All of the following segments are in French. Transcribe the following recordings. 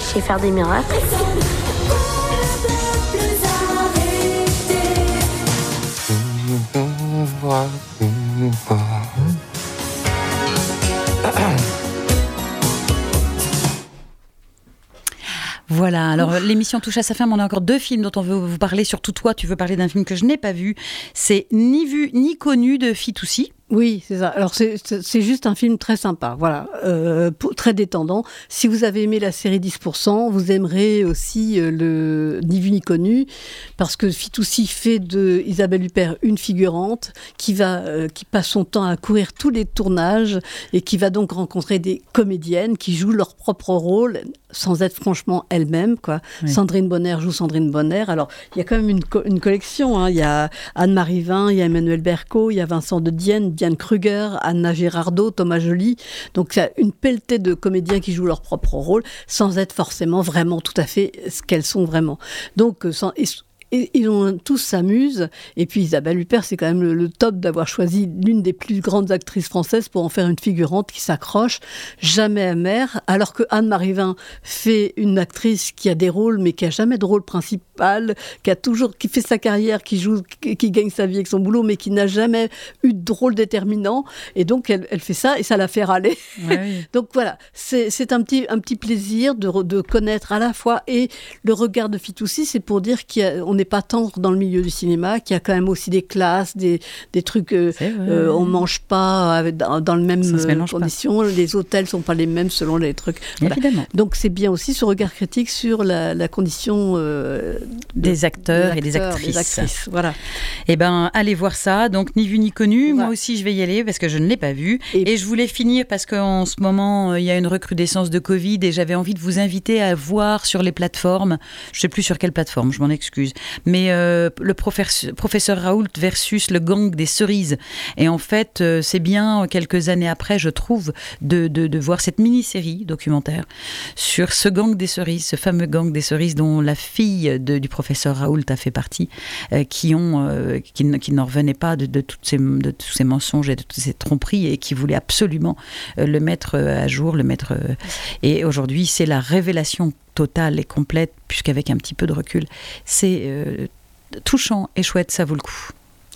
sais faire des miracles. Voilà, alors l'émission touche à sa fin, mais on a encore 2 films dont on veut vous parler. Surtout toi, tu veux parler d'un film que je n'ai pas vu. C'est Ni vu ni connu de Fitoussi. Oui, c'est ça. Alors, c'est juste un film très sympa, voilà, très détendant. Si vous avez aimé la série 10%, vous aimerez aussi le Ni vu ni connu, parce que Fitoussi fait de Isabelle Huppert une figurante qui passe son temps à courir tous les tournages et qui va donc rencontrer des comédiennes qui jouent leur propre rôle sans être franchement elles-mêmes, quoi. Oui. Sandrine Bonner joue Sandrine Bonner. Alors, il y a quand même une collection, hein. Il y a Anne-Marie Vin, il y a Emmanuel Berco, il y a Vincent de Dienne, Diane Kruger, Anna Girardot, Thomas Joly. Donc, il y a une pelletée de comédiens qui jouent leur propre rôle sans être forcément vraiment tout à fait ce qu'elles sont vraiment. Donc, ils ont tous s'amusent. Et puis Isabelle Huppert, c'est quand même le top d'avoir choisi l'une des plus grandes actrices françaises pour en faire une figurante qui s'accroche, jamais amère, alors que Anne-Marie Vin fait une actrice qui a des rôles, mais qui a jamais de rôle principal, qui fait sa carrière, qui gagne sa vie avec son boulot, mais qui n'a jamais eu de rôle déterminant. Et donc elle fait ça et ça la fait râler. Ouais, oui. Donc voilà, c'est un petit plaisir de connaître à la fois, et le regard de Fitoussi, c'est pour dire qu'on n'est pas tendre dans le milieu du cinéma, qu'il y a quand même aussi des classes, des trucs, on mange pas dans les mêmes conditions, les hôtels sont pas les mêmes selon les trucs. Voilà. Évidemment. Donc c'est bien aussi ce regard critique sur la condition des acteurs et des actrices. Voilà. Eh ben, allez voir ça. Donc Ni vu ni connu. Voilà. Moi aussi, je vais y aller parce que je ne l'ai pas vu. Et je voulais finir parce qu'en ce moment, il y a une recrudescence de Covid et j'avais envie de vous inviter à voir sur les plateformes. Je sais plus sur quelle plateforme, je m'en excuse. Mais le professeur Raoult versus le gang des cerises. Et en fait, c'est bien quelques années après, je trouve, de voir cette mini-série documentaire sur ce gang des cerises, ce fameux gang des cerises dont la fille du professeur Raoult a fait partie, qui n'en revenaient pas de tous ces mensonges et de toutes ces tromperies et qui voulaient absolument le mettre à jour, et aujourd'hui, c'est la révélation totale et complète, puisqu'avec un petit peu de recul, c'est touchant et chouette, ça vaut le coup.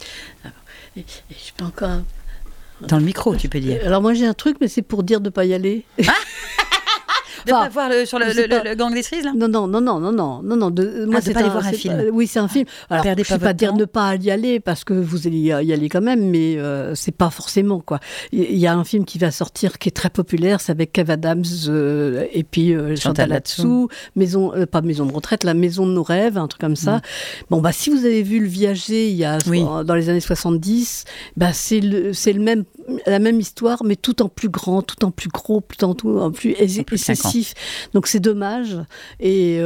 Je peux encore... Dans le micro, tu peux dire. Alors moi j'ai un truc, mais c'est pour dire de ne pas y aller. Ah de ne pas voir sur le gang des cerises, là ? Non. Moi, c'est pas aller voir un film. Oui, c'est un film. Alors, je ne vais pas dire ne pas y aller, parce que vous allez y aller quand même, mais c'est pas forcément, quoi. Il y a un film qui va sortir qui est très populaire, c'est avec Kev Adams et puis Chantal Latsou, pas Maison de retraite, la Maison de nos rêves, un truc comme ça. Bon, si vous avez vu Le Viager dans les années 70, c'est la même histoire, mais tout en plus grand, tout en plus gros, tout en plus excessif. Donc c'est dommage. Et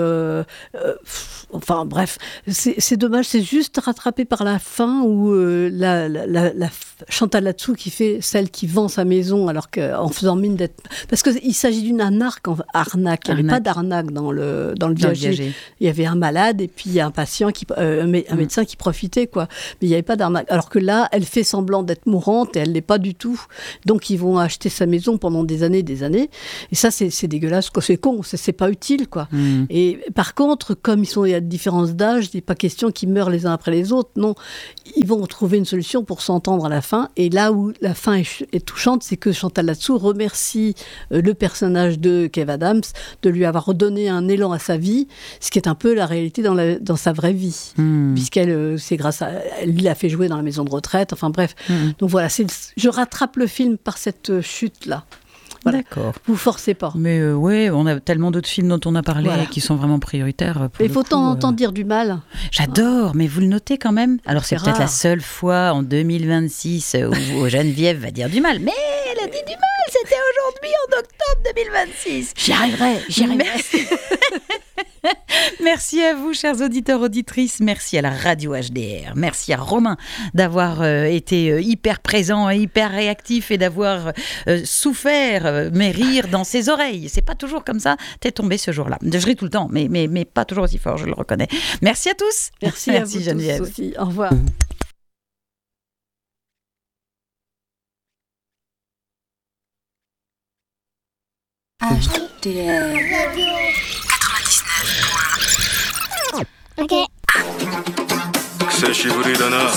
enfin bref, c'est dommage. C'est juste rattrapé par la fin où la Chantal Latsou qui fait celle qui vend sa maison alors qu'en faisant mine d'être... Parce qu'il s'agit d'une arnaque. Il n'y avait pas d'arnaque dans le Viager. Il y avait un malade et puis un patient, un médecin qui profitait, quoi. Mais il n'y avait pas d'arnaque. Alors que là, elle fait semblant d'être mourante et elle ne l'est pas du tout. Donc ils vont acheter sa maison pendant des années. Et ça, c'est dégueulasse. C'est con, c'est pas utile, quoi. Et par contre, comme il y a de différences d'âge, il n'est pas question qu'ils meurent les uns après les autres. Non, ils vont trouver une solution pour s'entendre à la fin. Et là où la fin est touchante, c'est que Chantal Latsou remercie le personnage de Kev Adams de lui avoir redonné un élan à sa vie, ce qui est un peu la réalité dans sa vraie vie, puisqu'elle, c'est grâce à elle l'a fait jouer dans la maison de retraite. Enfin bref, donc voilà, je rattrape le film par cette chute-là. Voilà. D'accord. Vous forcez pas. Mais oui, on a tellement d'autres films dont on a parlé qui sont vraiment prioritaires. Il faut entendre dire du mal. J'adore, mais vous le notez quand même. Alors c'est peut-être la seule fois en 2026 où Geneviève va dire du mal. Mais elle a dit du mal, c'était aujourd'hui en octobre 2026. J'y arriverai. Merci à vous, chers auditeurs, auditrices. Merci à la radio HDR. Merci à Romain d'avoir été hyper présent et hyper réactif et d'avoir souffert mes rires dans ses oreilles. C'est pas toujours comme ça. T'es tombé ce jour-là. Je ris tout le temps, mais pas toujours aussi fort, je le reconnais. Merci à tous. Merci à vous Geneviève. Tous aussi. Au revoir. HDR. 久しぶりだな。